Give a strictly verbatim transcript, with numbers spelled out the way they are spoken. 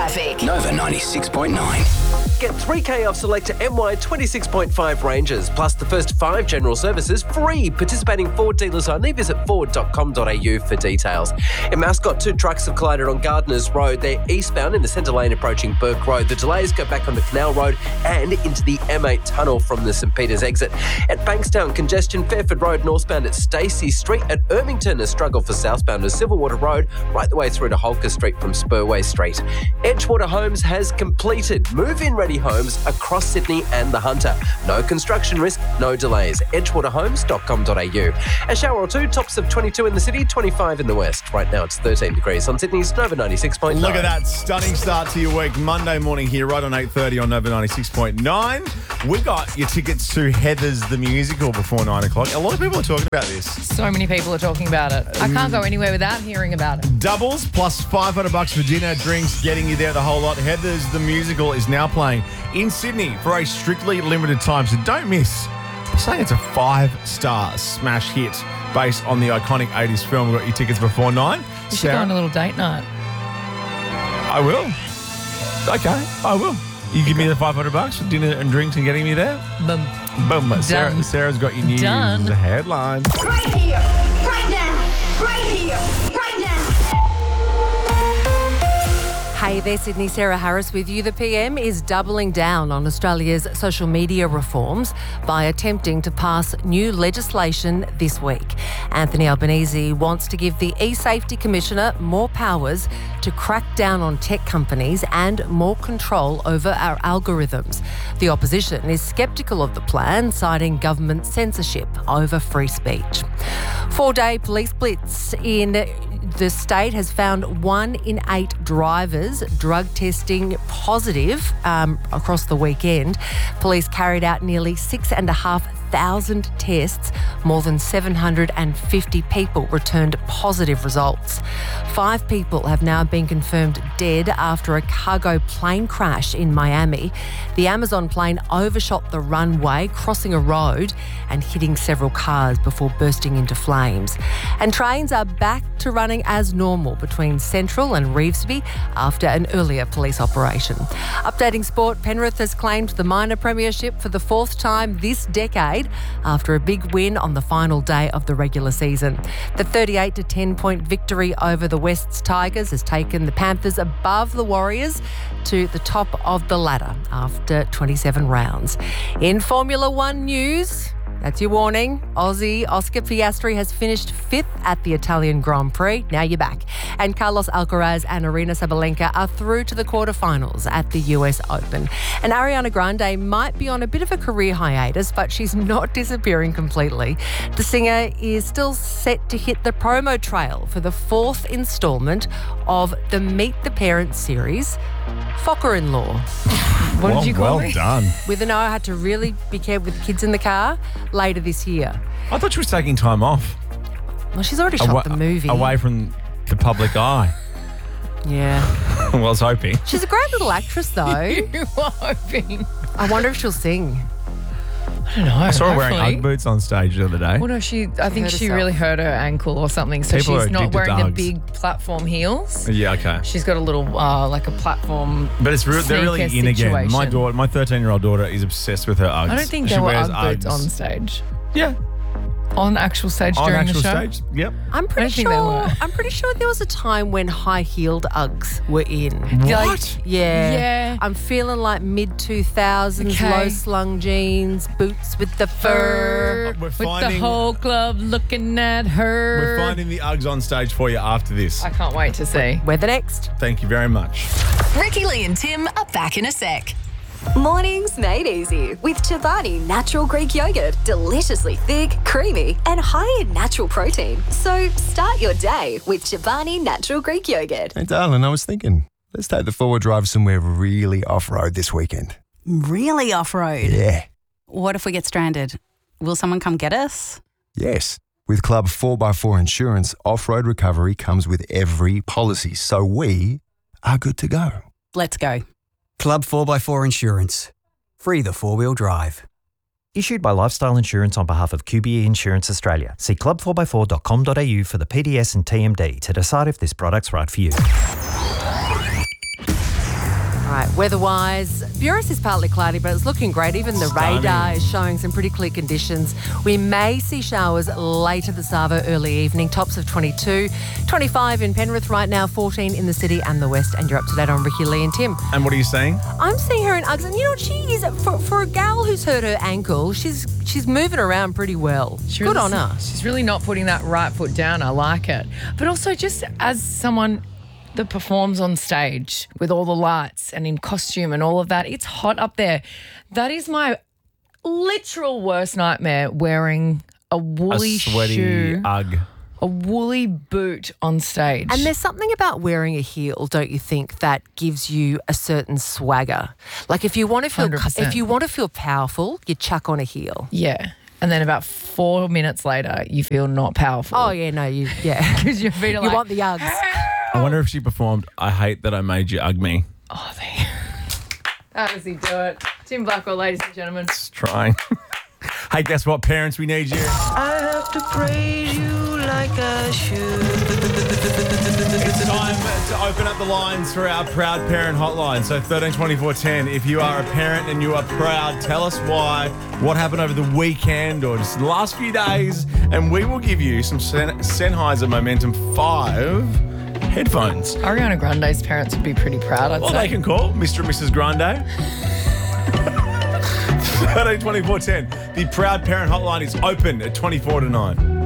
traffic. Nova ninety-six point nine. Get three K off select M Y twenty-six point five ranges, plus the first five general services free. Participating Ford dealers only. Visit ford dot com dot a u for details. In Mascot, two trucks have collided on Gardeners Road. They're eastbound in the centre lane approaching Burke Road. The delays go back onto Canal Road and into the M eight tunnel from the St Peters exit. At Bankstown, congestion, Fairford Road northbound at Stacey Street. At Ermington, a struggle for southbound to Silverwater Road, right the way through to Holker Street from Spurway Street. Edgewater Homes has completed move-in ready homes across Sydney and the Hunter. No construction risk, no delays. edgewater homes dot com dot a u. A shower or two, tops of twenty-two in the city, twenty-five in the west. Right now it's thirteen degrees on Sydney's Nova ninety-six point nine. Look at that stunning start to your week. Monday morning here, right on eight thirty on Nova ninety-six point nine. We got your tickets to Heathers the Musical before nine o'clock. A lot of people are talking about this. So many people are talking about it. I can't go anywhere without hearing about it. Doubles plus five hundred bucks for dinner, drinks, getting you there the whole lot. Heathers the Musical is now playing in Sydney for a strictly limited time, so don't miss. I'm saying it's a five-star smash hit based on the iconic eighties film. We've got your tickets before nine. You should go on a little date night. I will. Okay, I will. You give me the five hundred bucks for dinner and drinks and getting me there? Boom. Boom. Sarah, Sarah's got your news Done. headlines. Right here, right now, right here, right now. Hey there, Sydney. Sarah Harris with you. The P M is doubling down on Australia's social media reforms by attempting to pass new legislation this week. Anthony Albanese wants to give the e-Safety Commissioner more powers to crack down on tech companies and more control over our algorithms. The opposition is sceptical of the plan, citing government censorship over free speech. Four-day police blitz in the state has found one in eight drivers drug testing positive um, across the weekend. Police carried out nearly six and a half thousand tests. More than seven hundred fifty people returned positive results. Five people have now been confirmed dead after a cargo plane crash in Miami. The Amazon plane overshot the runway, crossing a road and hitting several cars before bursting into flames. And trains are back to running as normal between Central and Revesby after an earlier police operation. Updating sport, Penrith has claimed the minor premiership for the fourth time this decade after a big win on the final day of the regular season. The thirty-eight to ten point victory over the West's Tigers has taken the Panthers above the Warriors to the top of the ladder after twenty-seven rounds. In Formula One news, that's your warning. Aussie Oscar Piastri has finished fifth at the Italian Grand Prix. Now you're back. And Carlos Alcaraz and Aryna Sabalenka are through to the quarterfinals at the U S Open. And Ariana Grande might be on a bit of a career hiatus, but she's not disappearing completely. The singer is still set to hit the promo trail for the fourth instalment of the Meet the Parents series, Focker-in-Law. What well, did you call well me? done. With an eye, I had to really be careful with kids in the car later this year. I thought she was taking time off. Well, she's already shot Awa- the movie. Away from the public eye. Yeah. Well, I was hoping. She's a great little actress, though. You were hoping. I wonder if she'll sing. I don't know. I saw her wearing hopefully. Ugg boots on stage the other day. Well, no, she. I think hurt she herself. really hurt her ankle or something. So People are she's not addicted to wearing the Uggs. big platform heels. Yeah, okay. She's got a little, uh, like a platform. But it's re- they're really sneaker in again. My situation. daughter, my thirteen-year-old daughter is obsessed with her Uggs. I don't think She there were wears Ugg boots Uggs. on stage. Yeah, On actual stage on during actual the show. stage. Yep. I'm pretty don't think they sure. were. I'm pretty sure there was a time when high-heeled Uggs were in. What? Yeah. Yeah. I'm feeling like mid two thousands, Okay. low-slung jeans, boots with the fur. We're With finding- the whole club looking at her. We're finding the Uggs on stage for you after this. I can't wait to see. We're the next. Thank you very much. Ricky Lee and Tim are back in a sec. Mornings made easy with Chobani Natural Greek Yogurt. Deliciously thick, creamy, and high in natural protein. So start your day with Chobani Natural Greek Yogurt. Hey, darling, I was thinking, let's take the four-wheel drive somewhere really off-road this weekend. Really off-road? Yeah. What if we get stranded? Will someone come get us? Yes. With Club four by four Insurance, off-road recovery comes with every policy, so we are good to go. Let's go. Club four by four Insurance. Free the four-wheel drive. Issued by Lifestyle Insurance on behalf of Q B E Insurance Australia. See club four by four dot com dot a u for the P D S and T M D to decide if this product's right for you. All right, weather-wise, Buras is partly cloudy, but it's looking great. Even the Stunning. radar is showing some pretty clear conditions. We may see showers later this hour, early evening, tops of twenty-two, twenty-five in Penrith right now, fourteen in the city and the west. And you're up to date on Ricky, Lee and Tim. And what are you saying? I'm seeing her in Uggs, and you know what she is? For, for a gal who's hurt her ankle, she's she's moving around pretty well. She Good really- on her. She's really not putting that right foot down. I like it. But also just as someone that performs on stage with all the lights and in costume and all of that, it's hot up there. That is my literal worst nightmare, wearing a woolly a sweaty shoe, Ugg. a woolly boot on stage. And there's something about wearing a heel, don't you think, that gives you a certain swagger? Like if you want to feel one hundred percent. if you want to feel powerful, you chuck on a heel. Yeah. And then about four minutes later, you feel not powerful. Oh yeah, no, you yeah. Because your feet are You like, want the Uggs. I wonder if she performed I Hate That I Made You Ugg Me. oh, they... How does he do it? Tim Blackwell, ladies and gentlemen. Just trying. Hey, guess what, parents? We need you. I have to praise you like I should. It's time to open up the lines for our Proud Parent Hotline. So thirteen twenty-four ten. If you are a parent and you are proud, tell us why, what happened over the weekend or just the last few days, and we will give you some Sen- Sennheiser Momentum five headphones. Ariana Grande's parents would be pretty proud, I'd Well, say. they can call Mister and Missus Grande. thirteen twenty-four ten. The Proud Parent Hotline is open at twenty-four to nine.